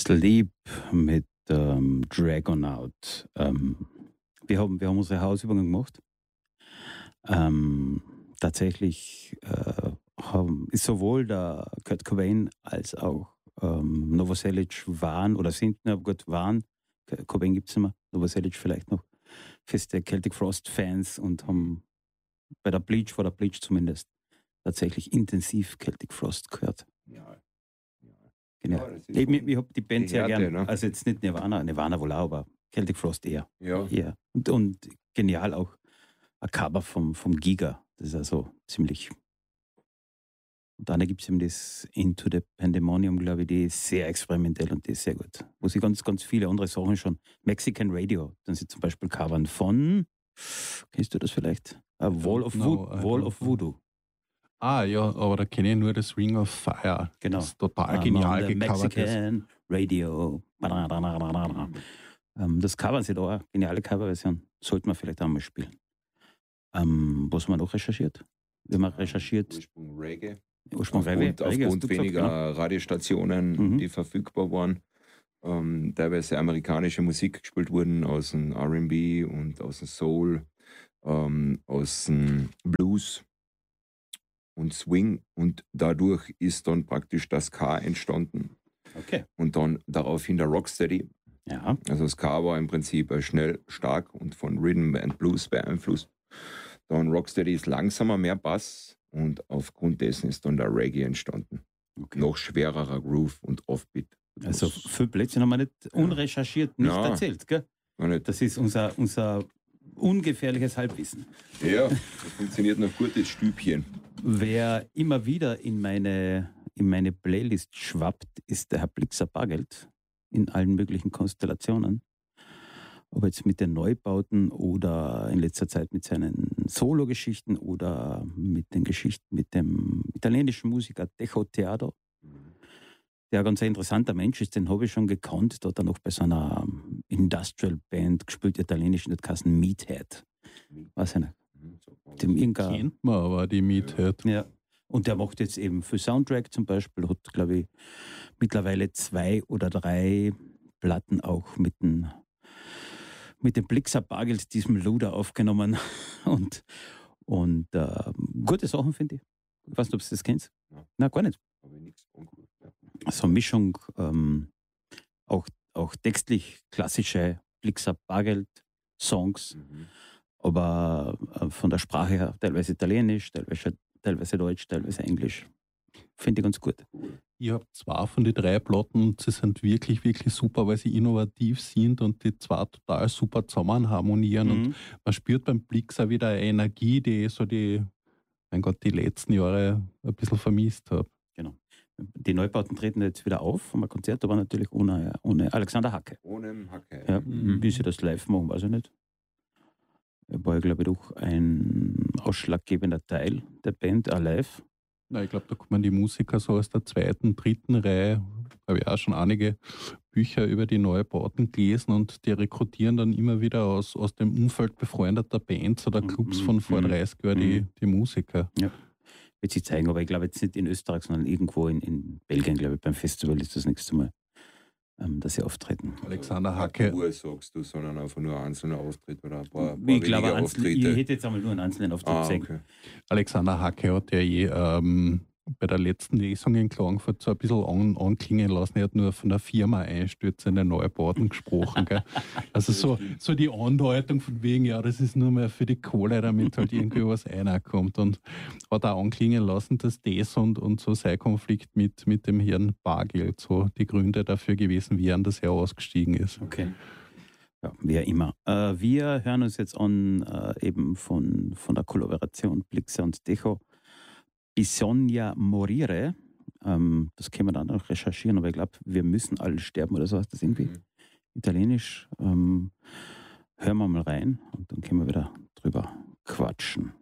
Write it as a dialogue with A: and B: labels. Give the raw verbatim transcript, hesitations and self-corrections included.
A: Sleep mit ähm, Dragonaut. Ähm, wir, haben, wir haben unsere Hausübungen gemacht. Ähm, tatsächlich äh, haben, ist sowohl der Kurt Cobain als auch ähm, Novoselic waren oder sind, na gut, waren, Cobain gibt es nicht mehr, Novoselic vielleicht noch, feste Celtic Frost-Fans und haben bei der Bleach, vor der Bleach zumindest, tatsächlich intensiv Celtic Frost gehört.
B: Ja.
A: Genau.
B: Ja, das ist
A: ich
B: schon
A: ich habe die Band
B: die
A: sehr
B: Härte,
A: gern.
B: ne?
A: Also jetzt nicht Nirvana, Nirvana wohl auch, aber Celtic Frost eher.
B: Ja.
A: eher. Und, und genial auch ein Cover vom, vom Giga. Das ist also ziemlich. Und dann gibt es eben das Into the Pandemonium, glaube ich, die ist sehr experimentell und die ist sehr gut. Wo sie ganz, ganz viele andere Sachen schon. Mexican Radio, dann sie zum Beispiel covern von, kennst du das vielleicht? Uh, Wall, of,
C: No,
A: Vo-
C: I
A: Wall
C: don't
A: of
C: know.
A: Voodoo.
C: Ah ja, aber da kenne ich nur das Ring of Fire.
A: Genau.
C: Das ist total
A: I'm
C: genial
A: on the
C: gecovert ist.
A: Mexican Radio. Ähm, das covern sie da auch. Geniale Coverversion. Sollten wir vielleicht auch mal spielen. Ähm, was haben wir noch recherchiert? Wir haben recherchiert.
B: Ursprung Reggae.
A: Ursprung Reggae.
B: Aufgrund,
A: Reggae hast
B: aufgrund
A: du gesagt,
B: weniger
A: genau.
B: Radiostationen,
A: Mhm.
B: die verfügbar waren. Ähm, teilweise amerikanische Musik gespielt wurden aus dem R and B und aus dem Soul, ähm, aus dem Blues und Swing. Und dadurch ist dann praktisch das Ska entstanden.
A: Okay.
B: Und dann daraufhin der Rocksteady.
A: Ja.
B: Also Ska war im Prinzip äh, schnell, stark und von Rhythm and Blues beeinflusst. Dann Rocksteady ist langsamer, mehr Bass und aufgrund dessen ist dann der Reggae entstanden.
A: Okay.
B: Noch schwererer Groove und Offbeat.
A: Also viel Blödsinn haben wir nicht unrecherchiert, nicht
B: Ja.
A: erzählt, gell?
B: Gar nicht.
A: Das ist unser, unser ungefährliches Halbwissen.
B: Ja, das funktioniert noch gut, das Stübchen.
A: Wer immer wieder in meine, in meine Playlist schwappt, ist der Herr Blixer Bargeld in allen möglichen Konstellationen. Ob jetzt mit den Neubauten oder in letzter Zeit mit seinen Solo-Geschichten oder mit den Geschichten mit dem italienischen Musiker Dejo Teado, der ein ganz interessanter Mensch ist, den habe ich schon gekannt. Da hat er noch bei so einer Industrial Band gespielt, italienisch, und das heißt Meathead. Weiß ich nicht. Dem irgendein,
C: Kennt man aber die Meathead.
A: ja. Und der macht jetzt eben für Soundtrack zum Beispiel, hat, glaube ich, mittlerweile zwei oder drei Platten auch mit dem, mit dem Blixer Bargeld, diesem Luder, aufgenommen. Und, und äh, gute Sachen, finde ich. Ich weiß nicht, ob du das kennst.
B: Ja.
A: Nein, gar nicht.
B: Aber nichts uncool. Ja.
A: So eine Mischung, ähm, auch, auch textlich klassische Blixer Bargeld-Songs,
B: Mhm.
A: aber äh, von der Sprache her teilweise Italienisch, teilweise, teilweise Deutsch, teilweise Englisch. Finde ich ganz gut.
C: Ich habe zwei von den drei Platten und sie sind wirklich, wirklich super, weil sie innovativ sind und die zwei total super zusammen harmonieren.
A: Mhm.
C: Und man spürt beim Blix auch wieder eine Energie, die ich so die, mein Gott, die letzten Jahre ein bisschen vermisst habe.
A: Genau. Die Neubauten treten jetzt wieder auf vom Konzert, aber natürlich ohne, ohne Alexander Hacke.
B: Ohne Hacke.
A: Ja,
C: Mhm.
A: wie sie das live machen, weiß ich nicht. Er war, glaube ich, doch ein ausschlaggebender Teil der Band, auch live.
C: Na, ich glaube, da kommen die Musiker so aus der zweiten, dritten Reihe, habe ich auch schon einige Bücher über die Neubauten gelesen und die rekrutieren dann immer wieder aus, aus dem Umfeld befreundeter Bands oder Clubs
A: Mhm.
C: von vor
A: Mhm.
C: dreißig Jahren die, die Musiker.
A: Wird sich zeigen, aber ich glaube jetzt nicht in Österreich, sondern irgendwo in, in Belgien, glaube ich, beim Festival ist das nächste Mal, ähm, dass sie auftreten.
C: Alexander
B: Hacke.
C: Hacke.
B: Nur sagst du, sondern einfach nur einzelne Auftritte oder ein paar, paar
A: ich glaube,
B: weniger
A: einzelne, ich
B: Auftritte.
A: hätte jetzt einmal nur einen einzelnen Auftritt
B: Ah,
A: gesehen.
B: okay.
C: Alexander Hacke hat ja je ähm, bei der letzten Lesung in Klagenfurt so ein bisschen an, anklingen lassen. Er hat nur von der Firma Einstürze in den Neubauten gesprochen. Gell? Also so, so die Andeutung von wegen, ja, das ist nur mehr für die Kohle, damit halt irgendwie was reinkommt. Und hat auch anklingen lassen, dass das und, und so sein Konflikt mit, mit dem Herrn Bargeld so die Gründe dafür gewesen wären, dass er ausgestiegen ist.
A: Okay. Ja, wer immer. Äh, wir hören uns jetzt an, äh, eben von, von der Kollaboration Blixer und Dejo, Bisogna morire. Ähm, das können wir dann noch recherchieren, aber ich glaube, wir müssen alle sterben oder so heißt das irgendwie.
B: Mhm.
A: Italienisch. Ähm, hören wir mal rein und dann können wir wieder drüber quatschen.